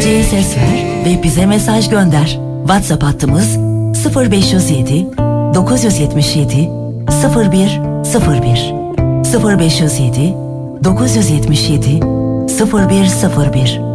DC'ye ses ver ve bize mesaj gönder. WhatsApp hattımız 0507 977 0101 0507 977 0101